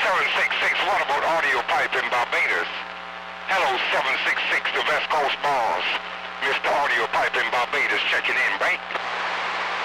766, what about audio pipe in Barbados? Hello, 766, the West Coast Bars. Mr. Audio Pipe in Barbados checking in, right?